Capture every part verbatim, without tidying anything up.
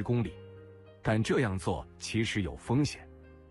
公里，但这样做其实有风险。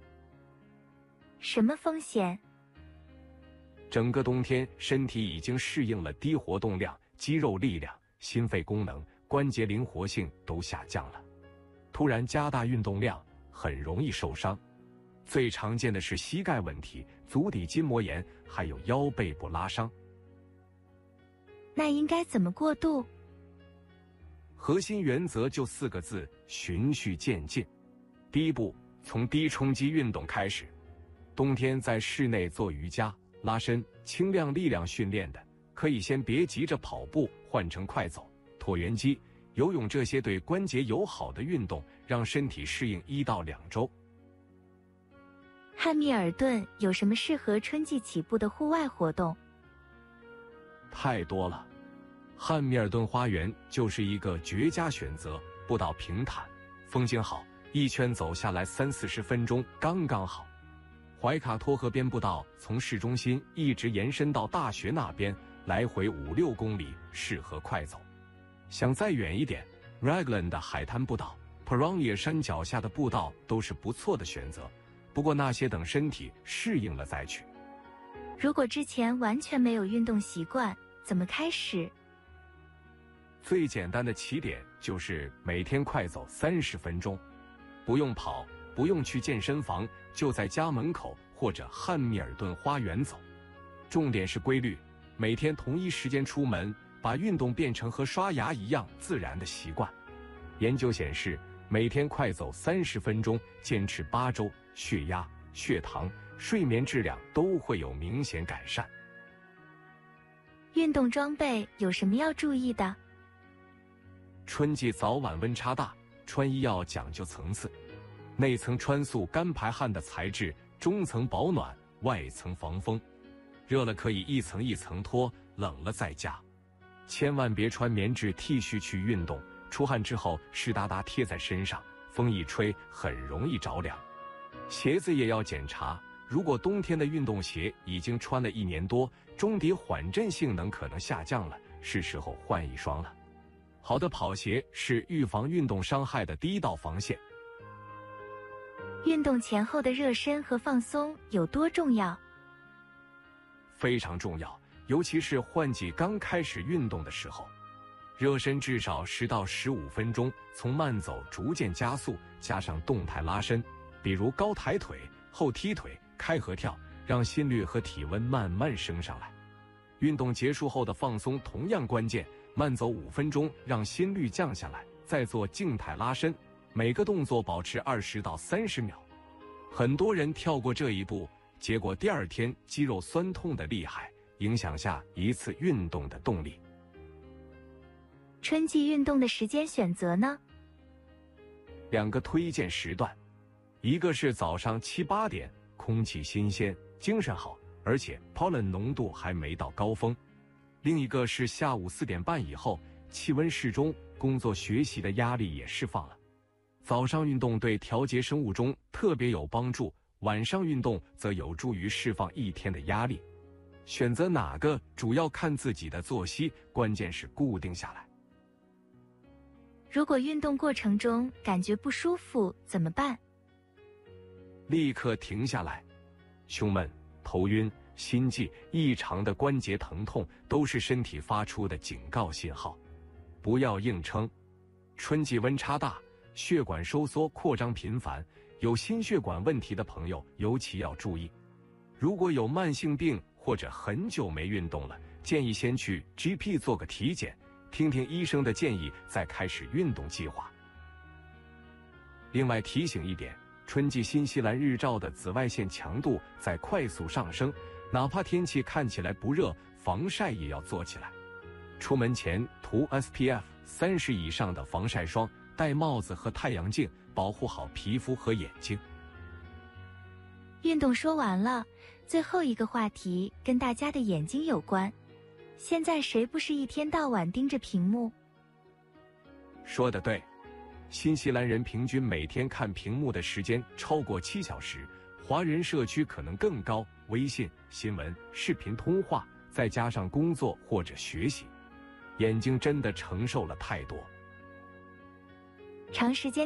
什么风险？ 整个冬天，身体已经适应了低活动量，肌肉力量、心肺功能、关节灵活性都下降了。突然加大运动量，很容易受伤。最常见的是膝盖问题、足底筋膜炎，还有腰背部拉伤。 那应该怎么过渡？ 核心原则就四个字：循序渐进。第一步，从低冲击运动开始。冬天在室内做瑜伽、拉伸、轻量力量训练的，可以先别急着跑步，换成快走、椭圆机、游泳这些对关节友好的运动，让身体适应一到两周。 汉密尔顿有什么适合春季起步的户外活动？ 太多了，汉密尔顿花园就是一个绝佳选择。步道平坦，风景好，一圈走下来三四十分钟刚刚好。怀卡托河边步道从市中心一直延伸到大学那边，来回五六公里，适合快走。想再远一点 Raglan 的海滩步道、Parongia 山脚下的步道都是不错的选择，不过那些等身体适应了再去。 如果之前完全没有运动习惯，怎么开始？ 最简单的起点就是每天快走三十分钟，不用跑，不用去健身房，就在家门口或者汉密尔顿花园走。重点是规律，每天同一时间出门，把运动变成和刷牙一样自然的习惯。研究显示，每天快走三十分钟，坚持八周，血压、血糖、睡眠质量都会有明显改善。 运动装备有什么要注意的？ 春季早晚温差大，穿衣要讲究层次，内层穿速干排汗的材质，中层保暖，外层防风。热了可以一层一层脱，冷了再加。千万别穿棉质 T 恤去运动，出汗之后湿哒哒贴在身上，风一吹很容易着凉。鞋子也要检查，如果冬天的运动鞋已经穿了一年多，中底缓震性能可能下降了，是时候换一双了。好的跑鞋是预防运动伤害的第一道防线。 运动前后的热身和放松有多重要？ 非常重要，尤其是换季刚开始运动的时候。热身至少十到十五分钟，从慢走逐渐加速，加上动态拉伸，比如高抬腿、后踢腿、开合跳，让心率和体温慢慢升上来。运动结束后的放松同样关键，慢走五分钟，让心率降下来，再做静态拉伸，每个动作保持二十到三十秒。很多人跳过这一步，结果第二天肌肉酸痛的厉害，影响下一次运动的动力。 春季运动的时间选择呢？ 两个推荐时段，一个是早上七八点，空气新鲜，精神好，而且 pollen 浓度还没到高峰；另一个是下午四点半以后，气温适中，工作学习的压力也释放了。早上运动对调节生物钟特别有帮助，晚上运动则有助于释放一天的压力。选择哪个主要看自己的作息，关键是固定下来。 如果运动过程中感觉不舒服怎么办？ 立刻停下来。胸闷、头晕、心悸、异常的关节疼痛都是身体发出的警告信号，不要硬撑。春季温差大，血管收缩扩张频繁，有心血管问题的朋友尤其要注意。如果有慢性病或者很久没运动了，建议先去 G P 做个体检，听听医生的建议，再开始运动计划。另外提醒一点，春季新西兰日照的紫外线强度在快速上升，哪怕天气看起来不热，防晒也要做起来。出门前涂 S P F 三十以上的防晒霜，戴帽子和太阳镜，保护好皮肤和眼睛。 运动说完了，最后一个话题跟大家的眼睛有关。现在谁不是一天到晚盯着屏幕？ 说得对，新西兰人平均每天看屏幕的时间超过七小时，华人社区可能更高。微信、新闻、视频通话，再加上工作或者学习，眼睛真的承受了太多。 长时间